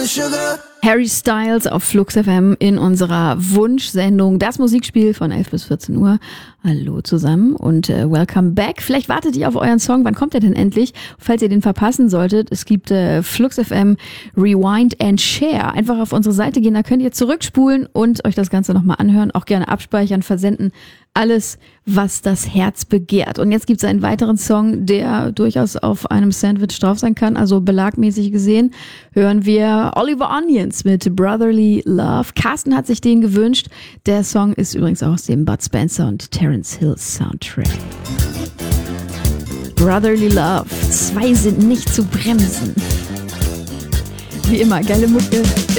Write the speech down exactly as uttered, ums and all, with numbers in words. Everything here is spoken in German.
Harry Styles auf Flux F M in unserer Wunschsendung Das Musikspiel von elf bis vierzehn Uhr. Hallo zusammen und äh, welcome back. Vielleicht wartet ihr auf euren Song. Wann kommt der denn endlich? Falls ihr den verpassen solltet, es gibt äh, Flux F M Rewind and Share. Einfach auf unsere Seite gehen, da könnt ihr zurückspulen und euch das Ganze nochmal anhören. Auch gerne abspeichern, versenden. Alles, was das Herz begehrt. Und jetzt gibt es einen weiteren Song, der durchaus auf einem Sandwich drauf sein kann. Also belagmäßig gesehen hören wir Oliver Onions mit Brotherly Love. Carsten hat sich den gewünscht. Der Song ist übrigens auch aus dem Bud Spencer und Terence Hill Soundtrack. Brotherly Love. Zwei sind nicht zu bremsen. Wie immer, geile Mucke.